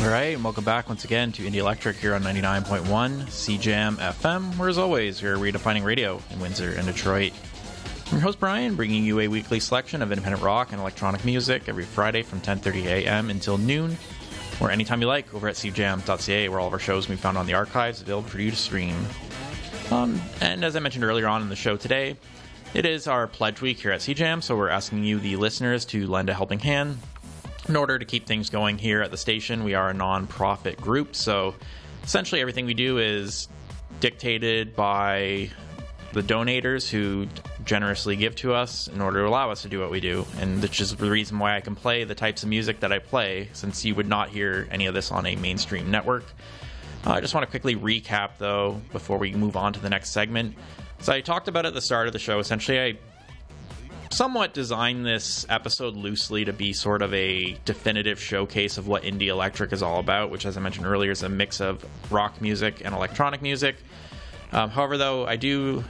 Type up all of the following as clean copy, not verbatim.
Alright, and welcome back once again to Indie Electric here on 99.1 CJAM FM, where as always, we're redefining radio in Windsor and Detroit. I'm your host Brian, bringing you a weekly selection of independent rock and electronic music every Friday from 10:30 a.m. until noon, or anytime you like over at cjam.ca, where all of our shows can be found on the archives available for you to stream. And as I mentioned earlier on in the show today, it is our pledge week here at CJAM, so we're asking you, the listeners, to lend a helping hand in order to keep things going here at the station. We are a non-profit group, so essentially everything we do is dictated by the donators who generously give to us in order to allow us to do what we do, and which is the reason why I can play the types of music that I play, since you would not hear any of this on a mainstream network. I just want to quickly recap, though, before we move on to the next segment. So I talked about at the start of the show, essentially I somewhat designed this episode loosely to be sort of a definitive showcase of what indie electric is all about, which, as I mentioned earlier, is a mix of rock music and electronic music. However, though, I do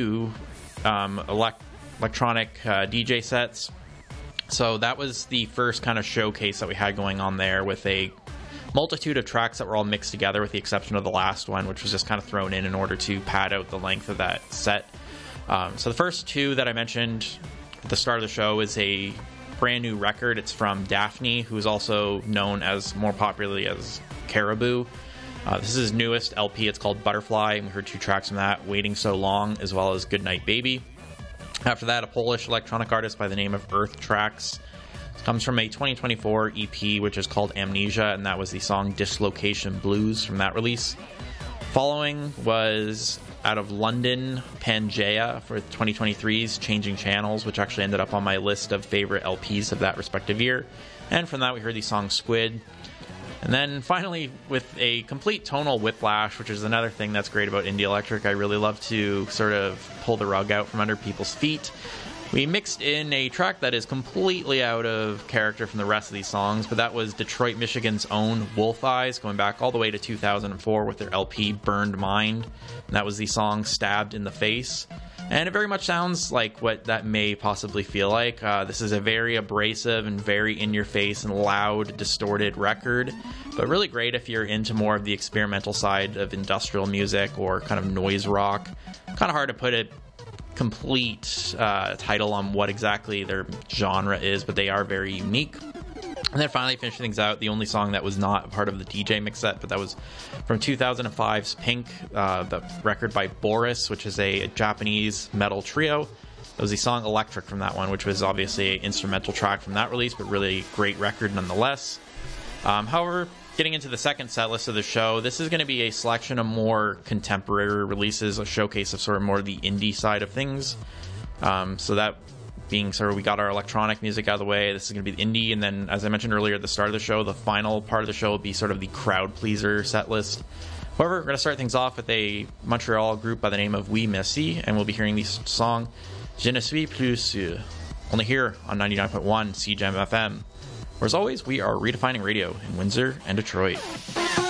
electronic DJ sets, so that was the first kind of showcase that we had going on there, with a multitude of tracks that were all mixed together, with the exception of the last one, which was just kind of thrown in order to pad out the length of that set. So the first two that I mentioned at the start of the show is a brand new record. It's from Daphne, who is also known as more popularly as Caribou. This is his newest LP. It's called Butterfly, and we heard two tracks from that, Waiting So Long, as well as Goodnight Baby. After that, a Polish electronic artist by the name of Earth Tracks. It comes from a 2024 EP, which is called Amnesia, and that was the song Dislocation Blues from that release. Following was out of London, Pangea for 2023's Changing Channels, which actually ended up on my list of favorite LPs of that respective year. And from that, we heard the song Squid. And then finally, with a complete tonal whiplash, which is another thing that's great about indie electric. I really love to sort of pull the rug out from under people's feet. We mixed in a track that is completely out of character from the rest of these songs, but that was Detroit, Michigan's own Wolf Eyes, going back all the way to 2004 with their LP Burned Mind. And that was the song Stabbed in the Face. And it very much sounds like what that may possibly feel like. This is a very abrasive and very in-your-face and loud, distorted record, but really great if you're into more of the experimental side of industrial music or kind of noise rock. Kind of hard to put a complete title on what exactly their genre is, but they are very unique. And then finally, finishing things out, the only song that was not a part of the DJ mix set, but that was from 2005's Pink, the record by Boris, which is a Japanese metal trio. That was the song Electric from that one, which was obviously an instrumental track from that release, but really great record nonetheless. However, getting into the second set list of the show, this is going to be a selection of more contemporary releases, a showcase of sort of more the indie side of things. So that being sort of, we got our electronic music out of the way. This is going to be the indie, and then, as I mentioned earlier at the start of the show, the final part of the show will be sort of the crowd pleaser set list. However, we're going to start things off with a Montreal group by the name of Oui Merci, and we'll be hearing the song Je ne suis plus sûr, only here on 99.1 CJAM FM. Where, as always, we are redefining radio in Windsor and Detroit.